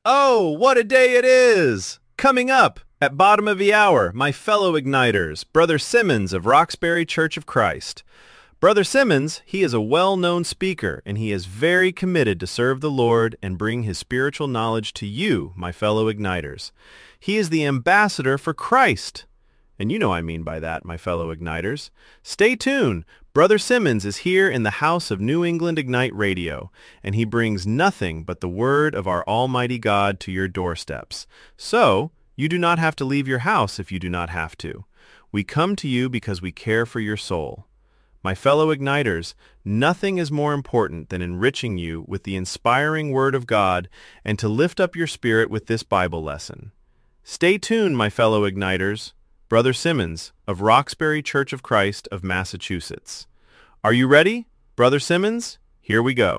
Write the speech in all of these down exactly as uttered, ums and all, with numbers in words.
Oh, what a day it is! Coming up at bottom of the hour, my fellow Igniters, Brother Simmons of Roxbury Church of Christ. Brother Simmons, he is a well-known speaker, and he is very committed to serve the Lord and bring his spiritual knowledge to you, my fellow Igniters. He is the ambassador for Christ. And you know what I mean by that, my fellow Igniters. Stay tuned. Brother Simmons is here in the house of New England Ignite Radio, and he brings nothing but the word of our Almighty God to your doorsteps. So, you do not have to leave your house if you do not have to. We come to you because we care for your soul. My fellow Igniters, nothing is more important than enriching you with the inspiring Word of God and to lift up your spirit with this Bible lesson. Stay tuned, my fellow Igniters. Brother Simmons of Roxbury Church of Christ of Massachusetts. Are you ready? Brother Simmons, here we go.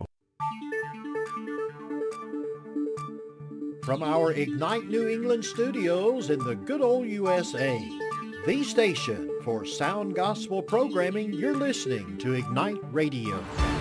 From our Ignite New England studios in the good old U S A, the station for sound gospel programming, you're listening to Ignite Radio.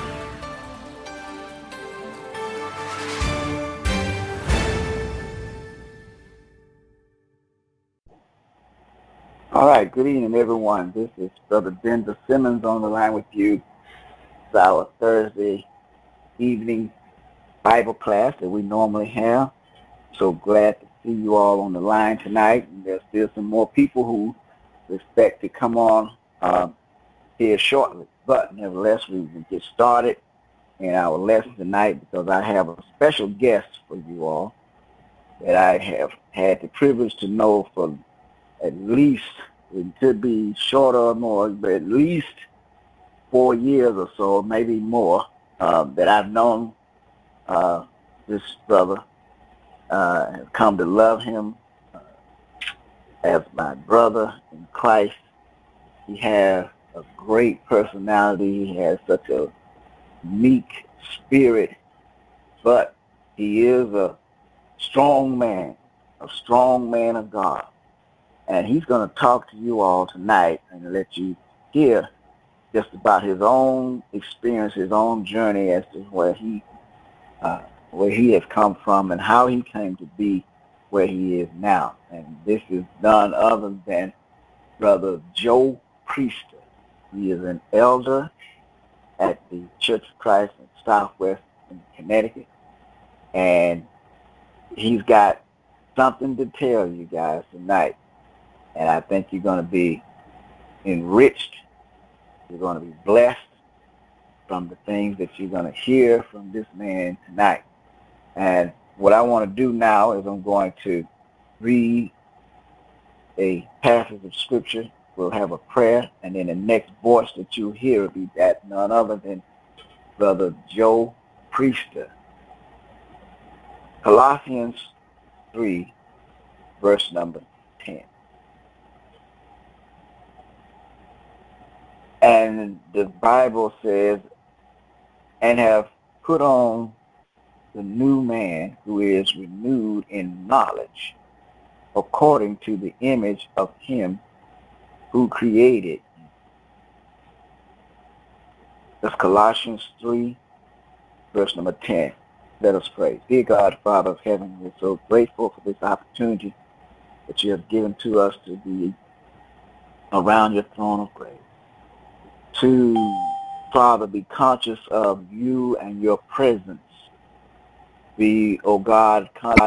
All right, good evening, everyone. This is Brother Bender Simmons on the line with you. It's our Thursday evening Bible class that we normally have. So glad to see you all on the line tonight. And there's still some more people who expect to come on uh, here shortly. But nevertheless, we will get started in our lesson tonight because I have a special guest for you all that I have had the privilege to know for at least, it could be shorter or more, but at least four years or so, maybe more, uh, that I've known uh, this brother, uh, have come to love him uh, as my brother in Christ. He has a great personality. He has such a meek spirit, but he is a strong man, a strong man of God. And he's going to talk to you all tonight and let you hear just about his own experience, his own journey as to where he uh, where he has come from and how he came to be where he is now. And this is none other than Brother Joe Priester. He is an elder at the Church of Christ in Southwest in Connecticut. And he's got something to tell you guys tonight. And I think you're going to be enriched. You're going to be blessed from the things that you're going to hear from this man tonight. And what I want to do now is I'm going to read a passage of Scripture. We'll have a prayer, and then the next voice that you'll hear will be that none other than Brother Joe Priester. Colossians three, verse number ten. And the Bible says, and have put on the new man who is renewed in knowledge according to the image of him who created you. That's Colossians three, verse number ten. Let us pray. Dear God, Father of heaven, we're so grateful for this opportunity that you have given to us to be around your throne of grace. To, Father, be conscious of you and your presence. Be, oh God, conscious